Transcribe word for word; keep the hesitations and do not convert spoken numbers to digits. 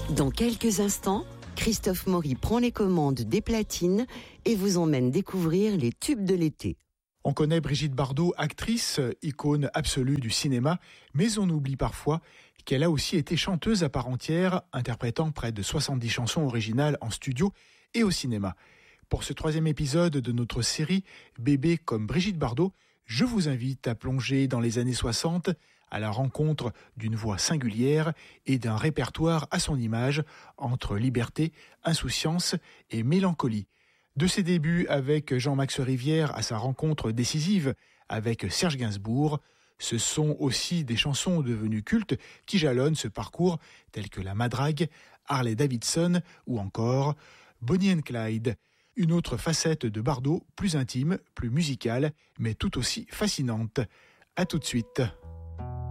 Dans quelques instants, Christophe Maury prend les commandes des platines et vous emmène découvrir les tubes de l'été. On connaît Brigitte Bardot, actrice, icône absolue du cinéma, mais on oublie parfois qu'elle a aussi été chanteuse à part entière, interprétant près de soixante-dix chansons originales en studio et au cinéma. Pour ce troisième épisode de notre série Bébé comme Brigitte Bardot, je vous invite à plonger dans les années soixante à la rencontre d'une voix singulière et d'un répertoire à son image entre liberté, insouciance et mélancolie. De ses débuts avec Jean-Max Rivière à sa rencontre décisive avec Serge Gainsbourg, ce sont aussi des chansons devenues cultes qui jalonnent ce parcours telles que La Madrague, Harley Davidson ou encore Bonnie and Clyde. Une autre facette de Bardot, plus intime, plus musicale, mais tout aussi fascinante. À tout de suite.